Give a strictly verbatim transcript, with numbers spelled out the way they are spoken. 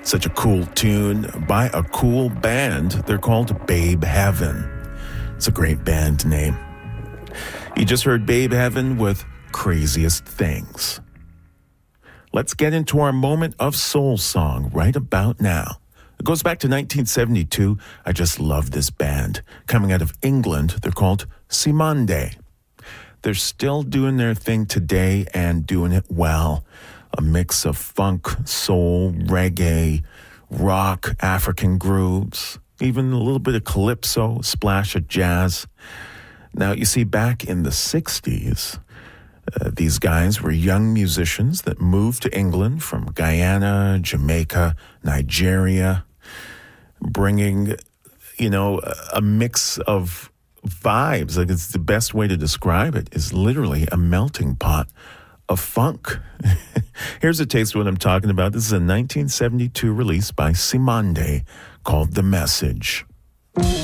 Such a cool tune by a cool band. They're called Babe Heaven. It's a great band name. You just heard Babe Heaven with Craziest Things. Let's get into our moment of soul song right about now. It goes back to nineteen seventy-two. I just love this band. Coming out of England, they're called Cymande. They're still doing their thing today and doing it well. A mix of funk, soul, reggae, rock, African grooves, even a little bit of calypso, splash of jazz. Now, you see, back in the sixties, uh, these guys were young musicians that moved to England from Guyana, Jamaica, Nigeria, bringing, you know, a mix of vibes. Like, it's the best way to describe it is literally a melting pot of funk. Here's a taste of what I'm talking about. This is a nineteen seventy-two release by Cymande called The Message.